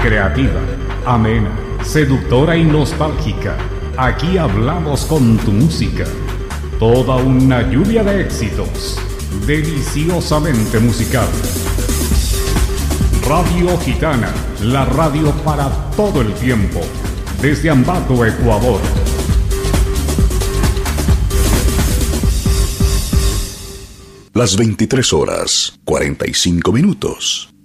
Creativa, amena, seductora y nostálgica. Aquí hablamos con tu música. Toda una lluvia de éxitos. Deliciosamente musical. Radio Gitana, la radio para todo el tiempo. Desde Ambato, Ecuador. Las 23 horas, 45 minutos.